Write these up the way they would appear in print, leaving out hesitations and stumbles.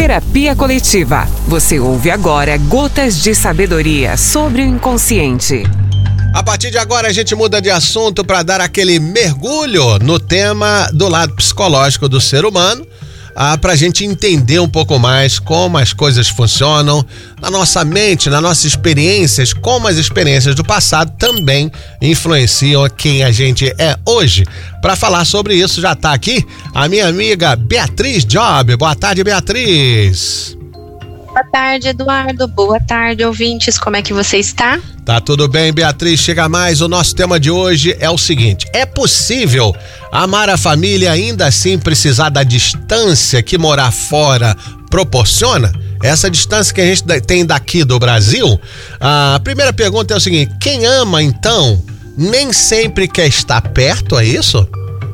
Terapia Coletiva. Você ouve agora Gotas de Sabedoria sobre o inconsciente. A partir de agora a gente muda de assunto para dar aquele mergulho no tema do lado psicológico do ser humano, para a gente entender um pouco mais como as coisas funcionam na nossa mente, nas nossas experiências, como as experiências do passado também influenciam quem a gente é hoje. Para falar sobre isso já está aqui a minha amiga Beatriz Job. Boa tarde, Beatriz. Boa tarde, Eduardo. Boa tarde, ouvintes. Como é que você está? Tá tudo bem, Beatriz. Chega mais. O nosso tema de hoje é o seguinte: é possível amar a família e ainda assim precisar da distância que morar fora proporciona? Essa distância que a gente tem daqui do Brasil? A primeira pergunta é o seguinte: quem ama, então, nem sempre quer estar perto, é isso?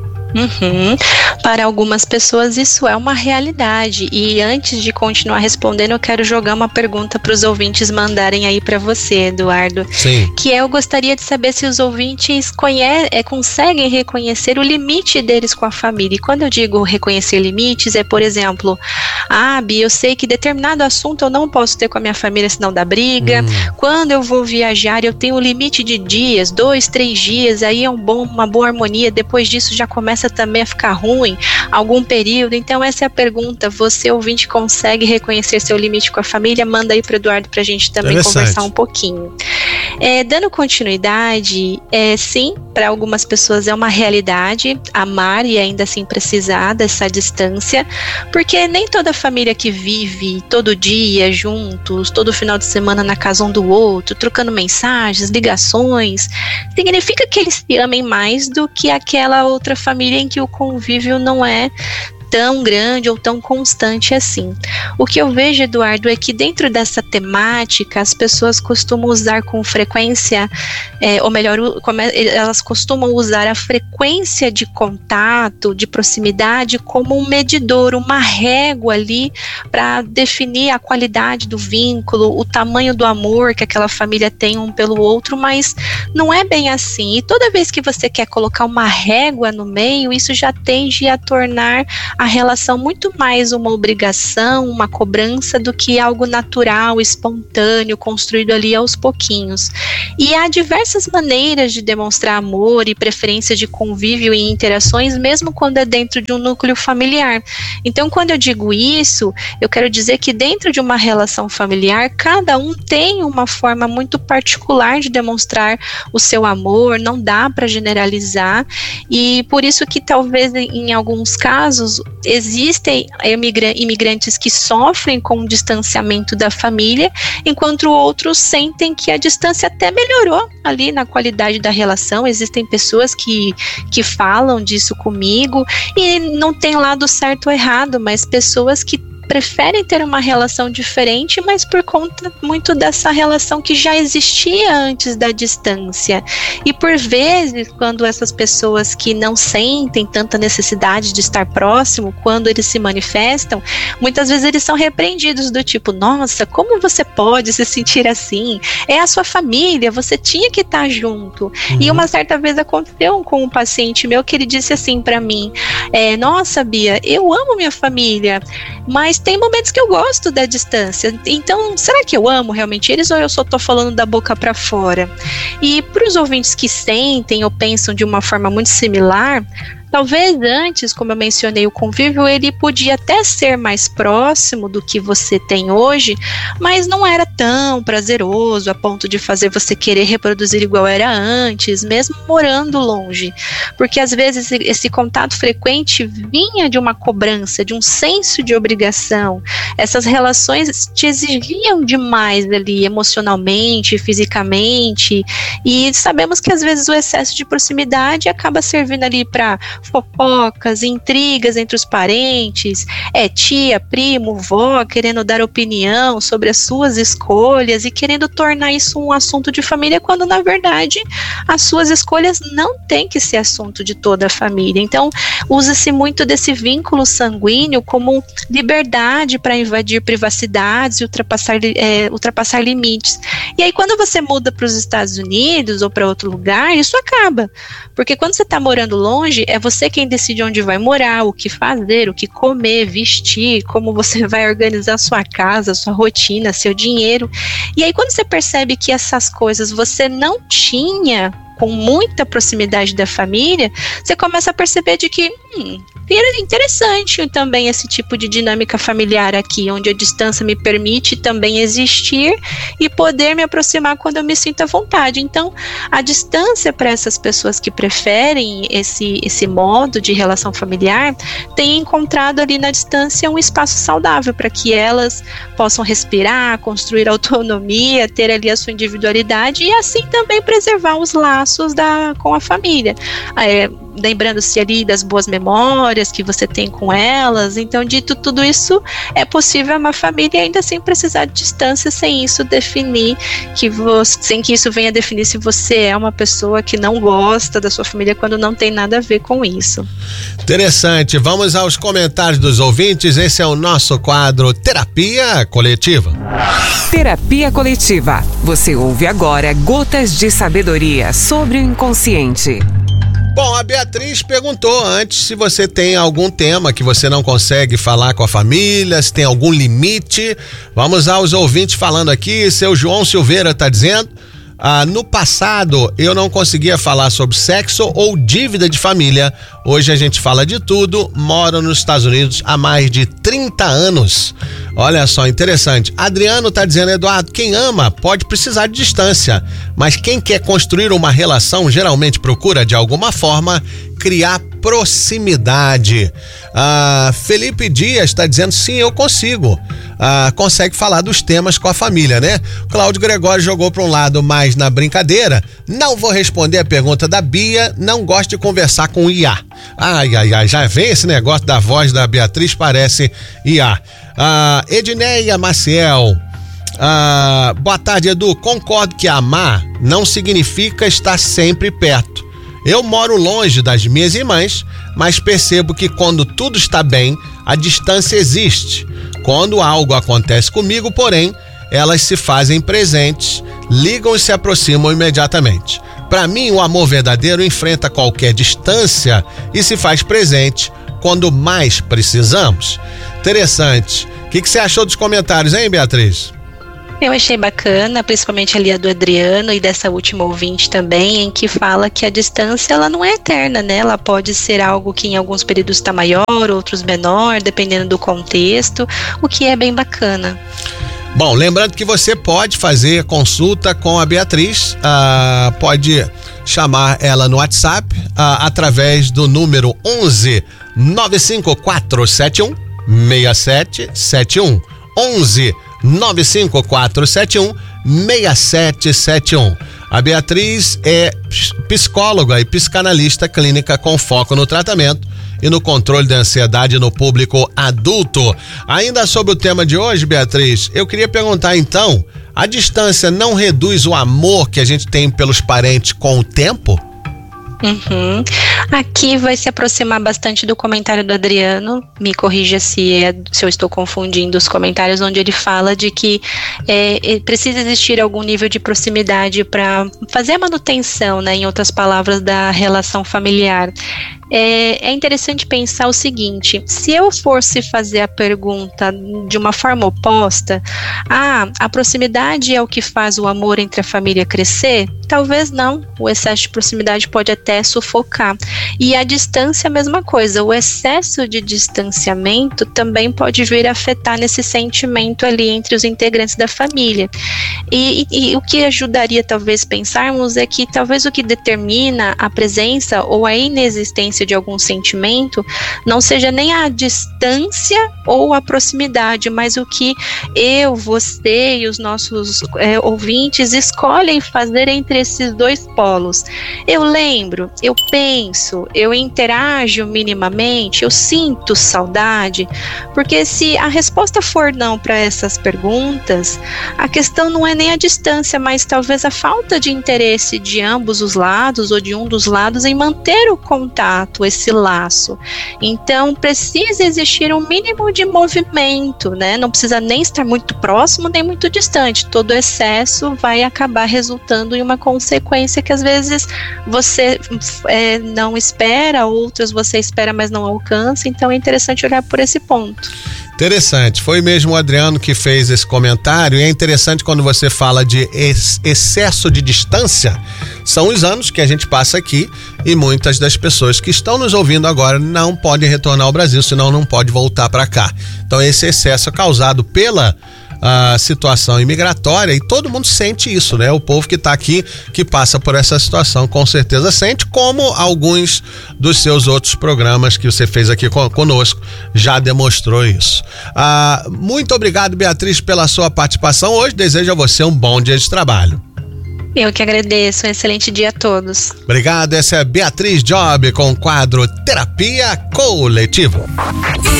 Para algumas pessoas isso é uma realidade. E antes de continuar respondendo, eu quero jogar uma pergunta para os ouvintes mandarem aí para você, Eduardo. Sim. Que eu gostaria de saber se os ouvintes conseguem reconhecer o limite deles com a família. E quando eu digo reconhecer limites, é, por exemplo, Bia, eu sei que determinado assunto eu não posso ter com a minha família, senão dá briga. Quando eu vou viajar, eu tenho um limite de dias, 2, 3 dias, aí é uma boa harmonia. Depois disso já começa também a ficar ruim, algum período. Então essa é a pergunta: você, ouvinte, consegue reconhecer seu limite com a família? Manda aí para o Eduardo para a gente também conversar um pouquinho. Dando continuidade, sim, para algumas pessoas é uma realidade amar e ainda assim precisar dessa distância, porque nem toda família que vive todo dia juntos, todo final de semana na casa um do outro, trocando mensagens, ligações, significa que eles se amem mais do que aquela outra família em que o convívio não é tão grande ou tão constante assim. O que eu vejo, Eduardo, é que dentro dessa temática as pessoas costumam usar com frequência, ou melhor, elas costumam usar a frequência de contato, de proximidade, como um medidor, uma régua ali para definir a qualidade do vínculo, o tamanho do amor que aquela família tem um pelo outro, mas não é bem assim. E toda vez que você quer colocar uma régua no meio, isso já tende a tornar a relação muito mais uma obrigação, uma cobrança, do que algo natural, espontâneo, construído ali aos pouquinhos. E há diversas maneiras de demonstrar amor e preferência de convívio e interações, mesmo quando é dentro de um núcleo familiar. Então, quando eu digo isso, eu quero dizer que dentro de uma relação familiar, cada um tem uma forma muito particular de demonstrar o seu amor, não dá para generalizar, e por isso que talvez em alguns casos existem imigrantes que sofrem com o distanciamento da família, enquanto outros sentem que a distância até melhorou ali na qualidade da relação. Existem pessoas que falam disso comigo, e não tem lado certo ou errado, mas pessoas que preferem ter uma relação diferente, mas por conta muito dessa relação que já existia antes da distância. E por vezes, quando essas pessoas que não sentem tanta necessidade de estar próximo, quando eles se manifestam, muitas vezes eles são repreendidos, do tipo: nossa, como você pode se sentir assim? É a sua família, você tinha que estar junto. E uma certa vez aconteceu com um paciente meu que ele disse assim para mim: nossa, Bia, eu amo minha família, mas tem momentos que eu gosto da distância. Então, será que eu amo realmente eles, ou eu só tô falando da boca para fora? E para os ouvintes que sentem ou pensam de uma forma muito similar, talvez antes, como eu mencionei, o convívio ele podia até ser mais próximo do que você tem hoje, mas não era tão prazeroso a ponto de fazer você querer reproduzir igual era antes, mesmo morando longe. Porque às vezes esse contato frequente vinha de uma cobrança, de um senso de obrigação. Essas relações te exigiam demais ali, emocionalmente, fisicamente, e sabemos que às vezes o excesso de proximidade acaba servindo ali para fofocas, intrigas entre os parentes, tia, primo, vó querendo dar opinião sobre as suas escolhas e querendo tornar isso um assunto de família, quando na verdade as suas escolhas não têm que ser assunto de toda a família. Então usa-se muito desse vínculo sanguíneo como liberdade para invadir privacidades e ultrapassar limites. E aí quando você muda para os Estados Unidos ou para outro lugar, isso acaba, porque quando você está morando longe, você quem decide onde vai morar, o que fazer, o que comer, vestir, como você vai organizar sua casa, sua rotina, seu dinheiro. E aí quando você percebe que essas coisas você não tinha com muita proximidade da família, você começa a perceber de que interessante também esse tipo de dinâmica familiar aqui, onde a distância me permite também existir e poder me aproximar quando eu me sinto à vontade. Então, a distância para essas pessoas que preferem esse modo de relação familiar, tem encontrado ali na distância um espaço saudável para que elas possam respirar, construir autonomia, ter ali a sua individualidade e assim também preservar os laços com a família. Lembrando-se ali das boas memórias que você tem com elas. Então, dito tudo isso, é possível uma família ainda sem precisar de distância, sem isso definir sem que isso venha definir se você é uma pessoa que não gosta da sua família, quando não tem nada a ver com isso. Interessante. Vamos aos comentários dos ouvintes. Esse é o nosso quadro Terapia Coletiva. Terapia Coletiva. Você ouve agora Gotas de Sabedoria sobre o inconsciente. Bom, a Beatriz perguntou antes se você tem algum tema que você não consegue falar com a família, se tem algum limite. Vamos aos ouvintes falando aqui. Seu João Silveira está dizendo: no passado eu não conseguia falar sobre sexo ou dívida de família. Hoje a gente fala de tudo. Moro nos Estados Unidos há mais de 30 anos. Olha só, interessante. Adriano tá dizendo: Eduardo, quem ama pode precisar de distância, mas quem quer construir uma relação geralmente procura, de alguma forma, criar proximidade. Felipe Dias está dizendo: sim, eu consigo. Consegue falar dos temas com a família, né? Cláudio Gregório jogou para um lado mais na brincadeira. Não vou responder a pergunta da Bia, não gosto de conversar com IA. Ai, já vem esse negócio da voz da Beatriz, parece IA. Edneia Maciel, boa tarde, Edu. Concordo que amar não significa estar sempre perto. Eu moro longe das minhas irmãs, mas percebo que quando tudo está bem, a distância existe. Quando algo acontece comigo, porém, elas se fazem presentes, ligam e se aproximam imediatamente. Para mim, o amor verdadeiro enfrenta qualquer distância e se faz presente quando mais precisamos. Interessante. O que você achou dos comentários, hein, Beatriz? Eu achei bacana, principalmente ali a do Adriano e dessa última ouvinte também, em que fala que a distância ela não é eterna, né? Ela pode ser algo que em alguns períodos está maior, outros menor, dependendo do contexto, o que é bem bacana. Bom, lembrando que você pode fazer consulta com a Beatriz, pode chamar ela no WhatsApp através do número 11 95471 6771. 11 95471 6771. A Beatriz é psicóloga e psicanalista clínica com foco no tratamento e no controle da ansiedade no público adulto. Ainda sobre o tema de hoje, Beatriz, eu queria perguntar então: a distância não reduz o amor que a gente tem pelos parentes com o tempo? Aqui vai se aproximar bastante do comentário do Adriano. Me corrija se eu estou confundindo os comentários, onde ele fala de que precisa existir algum nível de proximidade para fazer a manutenção, né, em outras palavras, da relação familiar. É interessante pensar o seguinte: se eu fosse fazer a pergunta de uma forma oposta, a proximidade é o que faz o amor entre a família crescer? Talvez não. O excesso de proximidade pode até sufocar. E a distância é a mesma coisa. O excesso de distanciamento também pode vir a afetar nesse sentimento ali entre os integrantes da família. E o que ajudaria talvez pensarmos é que talvez o que determina a presença ou a inexistência de algum sentimento não seja nem a distância ou a proximidade, mas o que eu, você e os nossos ouvintes escolhem fazer entre esses dois polos. Eu lembro, eu penso, eu interajo minimamente, eu sinto saudade, porque se a resposta for não para essas perguntas, a questão não é nem a distância, mas talvez a falta de interesse de ambos os lados ou de um dos lados em manter o contato contato, esse laço. Então, precisa existir um mínimo de movimento, né? Não precisa nem estar muito próximo, nem muito distante. Todo excesso vai acabar resultando em uma consequência que às vezes você não espera, outras você espera, mas não alcança. Então, é interessante olhar por esse ponto. Interessante, foi mesmo o Adriano que fez esse comentário, e é interessante quando você fala de excesso de distância, são os anos que a gente passa aqui e muitas das pessoas que estão nos ouvindo agora não podem retornar ao Brasil, senão não pode voltar para cá. Então esse excesso é causado pela situação imigratória, e todo mundo sente isso, né? O povo que está aqui, que passa por essa situação, com certeza sente, como alguns dos seus outros programas que você fez aqui conosco já demonstrou isso. Muito obrigado, Beatriz, pela sua participação hoje. Desejo a você um bom dia de trabalho. Eu que agradeço, um excelente dia a todos. Obrigado, essa é Beatriz Job com o quadro Terapia Coletiva.